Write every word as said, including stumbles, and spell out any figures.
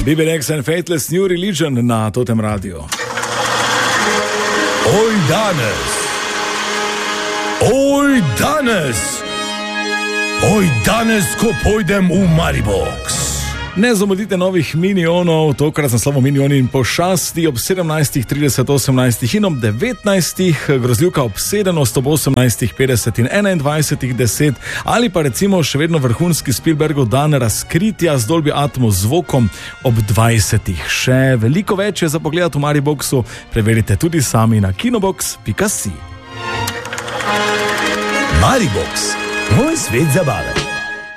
B B Rex and Faithless New Religion na Totem Radio. Oj danes, oj danes, oj danes, ko pojdem v Maribox. Ne zamudite novih minionov, tokrat na slovo Minioni in pošasti ob sedemnajstih trideset, osemnajstih in ob devetnajstih, grozljivka obsedenost ob osemnajstih petdeset in enaindvajsetih deset, ali pa recimo še vedno vrhunski Spielbergov dan razkritja z Dolby Atmos zvokom ob dvajsetih. Še veliko več je za pogled v Mariboxu, preverite tudi sami na kinobox pika si. Maribox, moj svet zabave.